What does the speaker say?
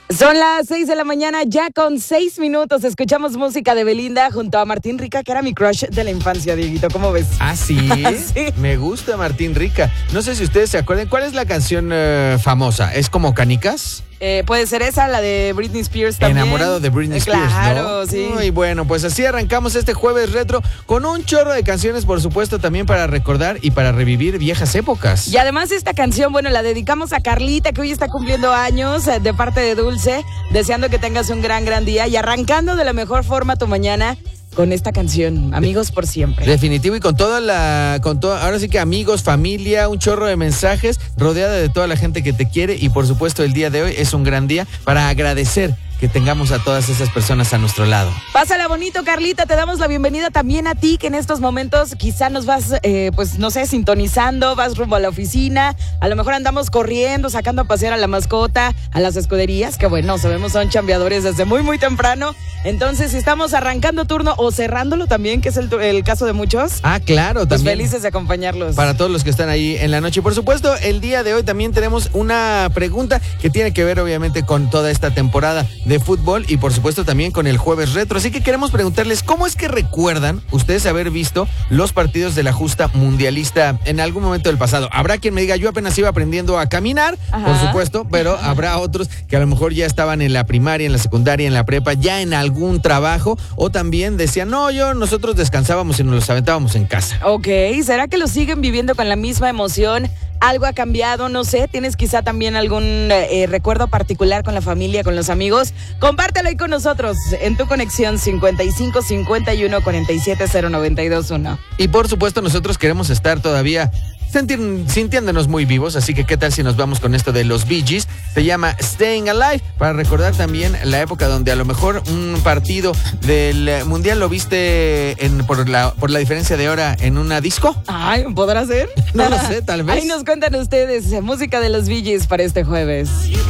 Son las 6 de la mañana, ya con 6 minutos. Escuchamos música de Belinda junto a Martín Rica, que era mi crush de la infancia, Dieguito. ¿Cómo ves? ¿Ah, sí? Sí. Me gusta Martín Rica. No sé si ustedes se acuerdan. ¿Cuál es la canción famosa? ¿Es como Canicas? Puede ser esa, la de Britney Spears también. Enamorado de Britney Spears, claro, ¿no? sí. Muy bueno, pues así arrancamos este jueves retro con un chorro de canciones, por supuesto, también para recordar y para revivir viejas épocas. Y además esta canción, bueno, la dedicamos a Carlita, que hoy está cumpliendo años, de parte de Dulce, deseando que tengas un gran día y arrancando de la mejor forma tu mañana con esta canción, Amigos por Siempre. Definitivo, y con ahora sí que amigos, familia, un chorro de mensajes, rodeada de toda la gente que te quiere, y por supuesto el día de hoy es un gran día para agradecer que tengamos a todas esas personas a nuestro lado. Pásala bonito, Carlita, te damos la bienvenida también a ti, que en estos momentos quizá nos vas, pues no sé, sintonizando, vas rumbo a la oficina, a lo mejor andamos corriendo, sacando a pasear a la mascota, a las escuderías, que bueno, sabemos son chambeadores desde muy temprano. Entonces, si estamos arrancando turno o cerrándolo también, que es el caso de muchos. Ah, claro, pues también. Felices de acompañarlos. Para todos los que están ahí en la noche. Y por supuesto, el día de hoy también tenemos una pregunta que tiene que ver obviamente con toda esta temporada de fútbol y por supuesto también con el jueves retro. Así que queremos preguntarles, ¿cómo es que recuerdan ustedes haber visto los partidos de la justa mundialista en algún momento del pasado? Habrá quien me diga, yo apenas iba aprendiendo a caminar, por supuesto, pero habrá otros que a lo mejor ya estaban en la primaria, en la secundaria, en la prepa, ya en algún trabajo, o también decían, nosotros descansábamos y nos los aventábamos en casa. Ok, ¿será que lo siguen viviendo con la misma emoción? ¿Algo ha cambiado? No sé, ¿tienes quizá también algún recuerdo particular con la familia, con los amigos? Compártelo ahí con nosotros en tu conexión 55 51 47 0921. Y por supuesto nosotros queremos estar todavía sintiéndonos muy vivos, así que qué tal si nos vamos con esto de los Bee Gees. Se llama Staying Alive, para recordar también la época donde a lo mejor un partido del mundial lo viste por la diferencia de hora en una disco. Ay, ¿podrá ser? No lo sé, tal vez. Ahí nos cuentan ustedes música de los Bee Gees para este jueves.